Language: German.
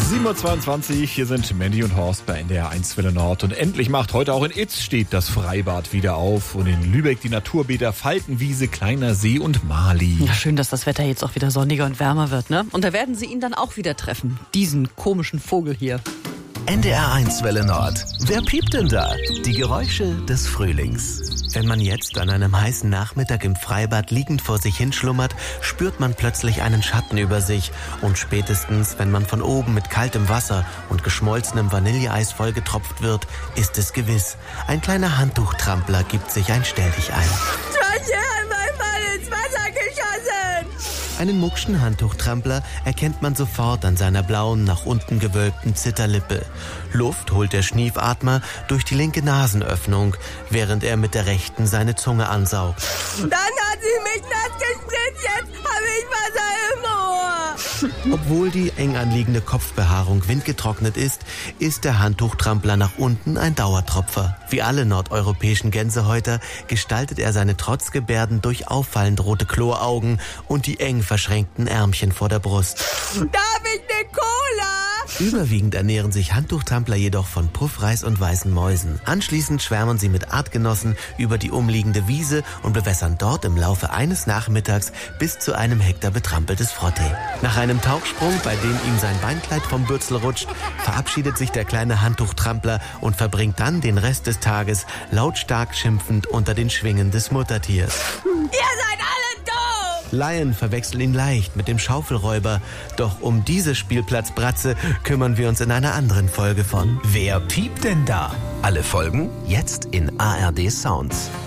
7:22 Uhr, hier sind Mandy und Horst bei NDR 1 Welle Nord. Und endlich macht heute auch in Itzstedt das Freibad wieder auf. Und in Lübeck die Naturbäder Falkenwiese, Kleiner See und Mali. Ja, schön, dass das Wetter jetzt auch wieder sonniger und wärmer wird, ne? Und da werden Sie ihn dann auch wieder treffen. Diesen komischen Vogel hier. NDR 1 Welle Nord. Wer piept denn da? Die Geräusche des Frühlings. Wenn man jetzt an einem heißen Nachmittag im Freibad liegend vor sich hinschlummert, spürt man plötzlich einen Schatten über sich. Und spätestens, wenn man von oben mit kaltem Wasser und geschmolzenem Vanilleeis vollgetropft wird, ist es gewiss. Ein kleiner Handtuchtrampler gibt sich ein Stelldichein. Einen muckschen Handtuchtrampler erkennt man sofort an seiner blauen, nach unten gewölbten Zitterlippe. Luft holt der Schniefatmer durch die linke Nasenöffnung, während er mit der rechten seine Zunge ansaugt. Dann hat sie mich nass gespritzt, jetzt habe ich Wasser im Ohr. Obwohl die eng anliegende Kopfbehaarung windgetrocknet ist, ist der Handtuchtrampler nach unten ein Dauertropfer. Wie alle nordeuropäischen Gänsehäuter gestaltet er seine Trotzgebärden durch auffallend rote Chloraugen und die eng verschränkten Ärmchen vor der Brust. Darf ich eine Cola? Überwiegend ernähren sich Handtuchtrampler jedoch von Puffreis und weißen Mäusen. Anschließend schwärmen sie mit Artgenossen über die umliegende Wiese und bewässern dort im Laufe eines Nachmittags bis zu einem Hektar betrampeltes Frottee. Nach einem Tauchsprung, bei dem ihm sein Beinkleid vom Bürzel rutscht, verabschiedet sich der kleine Handtuchtrampler und verbringt dann den Rest des Tages lautstark schimpfend unter den Schwingen des Muttertiers. Ihr seid alle doof! Laien verwechseln ihn leicht mit dem Schaufelräuber. Doch um diese Spielplatzbratze kümmern wir uns in einer anderen Folge von Wer piept denn da? Alle Folgen jetzt in ARD Sounds.